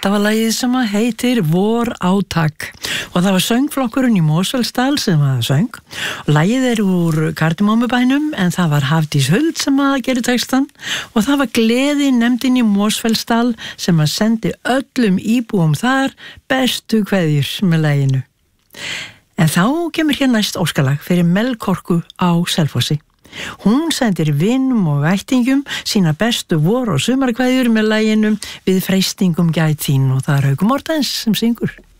Þetta var lagið sem heitir Vor átak og það var söngflokkurinn í Mosfellsdal sem söng. Lagið úr Kardimómubænum en það var Hafdís Huld sem gerði textan og það var gleði nefndin í Mosfellsdal sem sendi öllum íbúum þar bestu kveðjur með laginu. En þá kemur hér næst óskalag fyrir Melkorku á Selfossi. Hún sendir vinum og ættingum sína bestu vor- og sumarkveðjur með laginu Við freistingum gæt þín og það Haukur Mortens sem syngur.